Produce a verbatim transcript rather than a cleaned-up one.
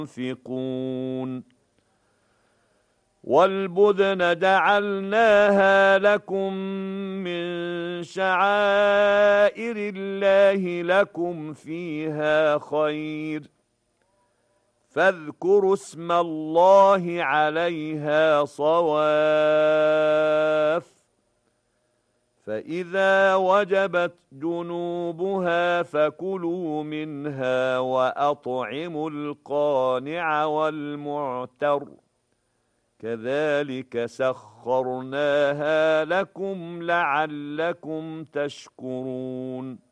تنفقون والبدن جعلناها لكم من شعائر الله لكم فيها خير فاذكروا اسم الله عليها صواف فإذا وجبت جنوبها فكلوا منها وأطعموا القانع والمعتر كذلك سخرناها لكم لعلكم تشكرون